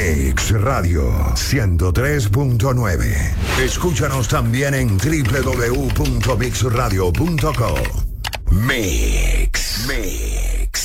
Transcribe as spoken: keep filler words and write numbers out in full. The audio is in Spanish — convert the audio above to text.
Mix Radio ciento tres punto nueve. Escúchanos también en doble u doble u doble u punto mix radio punto com. Mix. Mix.